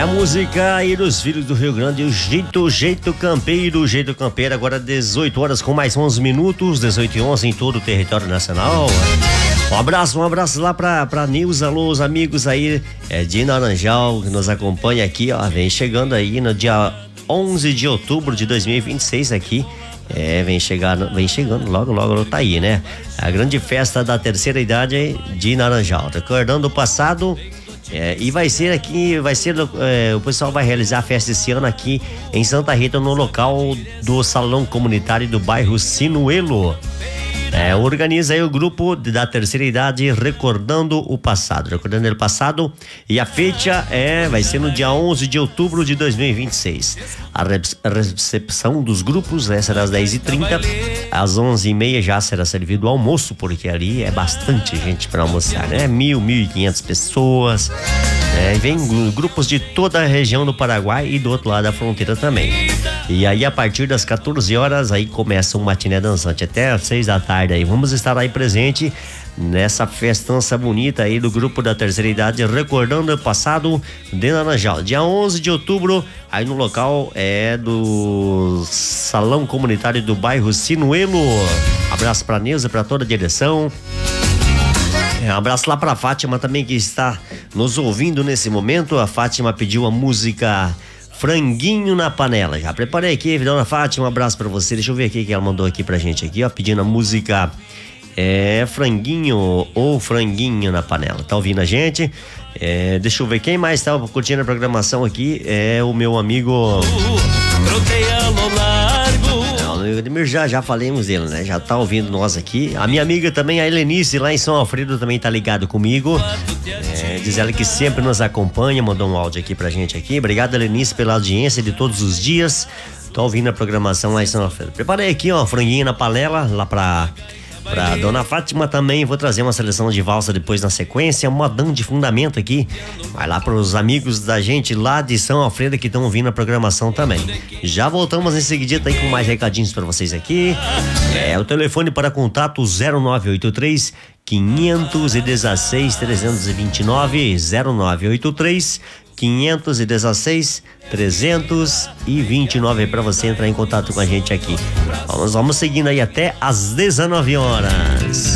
a música aí dos filhos do Rio Grande, o jeito campeiro, agora 18 horas com mais 11 minutos, 18h11 em todo o território nacional. Um abraço lá pra Nilza, alô, os amigos aí de Naranjal que nos acompanha aqui, ó, vem chegando aí no dia 11 de outubro de 2026 aqui. Vem chegando, logo tá aí, né? A grande festa da terceira idade de Naranjal, recordando o passado. E vai ser o pessoal vai realizar a festa esse ano aqui em Santa Rita, no local do Salão Comunitário do bairro Sinuelo. Organiza aí o grupo da terceira idade recordando o passado, e a fecha vai ser no dia 11 de outubro de 2026. A recepção dos grupos será às 10h30, às 11h30 já será servido o almoço, porque ali é bastante gente para almoçar, né? 1.500 pessoas, vem grupos de toda a região do Paraguai e do outro lado da fronteira também. E aí a partir das 14 horas aí começa um matiné dançante até às 6 da tarde aí. Vamos estar aí presente nessa festança bonita aí do grupo da terceira idade, recordando o passado de Naranjal. Dia 11 de outubro, aí no local do Salão Comunitário do bairro Sinuelo. Abraço pra Neuza, pra toda a direção. Um abraço lá pra Fátima também, que está nos ouvindo nesse momento. A Fátima pediu a música Franguinho na Panela. Já preparei aqui, dona Fátima, um abraço pra você. Deixa eu ver aqui que ela mandou aqui pra gente aqui, ó, pedindo a música Franguinho ou Franguinho na Panela. Tá ouvindo a gente? Deixa eu ver quem mais tá curtindo a programação aqui. O meu amigo Edmir, já falamos dele, né? Já tá ouvindo nós aqui. A minha amiga também, a Helenice, lá em São Alfredo, também tá ligado comigo. Diz ela que sempre nos acompanha, mandou um áudio aqui pra gente aqui. Obrigado, Helenice, pela audiência de todos os dias. Tô ouvindo a programação lá em São Alfredo. Preparei aqui, ó, franguinho na panela, lá pra dona Fátima também. Vou trazer uma seleção de valsa depois na sequência, um modão de fundamento aqui. Vai lá pros amigos da gente lá de São Alfredo que estão ouvindo a programação também. Já voltamos em seguida aí com mais recadinhos para vocês aqui. O telefone para contato 0983 516 329, 0983 516 329 para você entrar em contato com a gente aqui. Vamos seguindo aí até às 19 horas.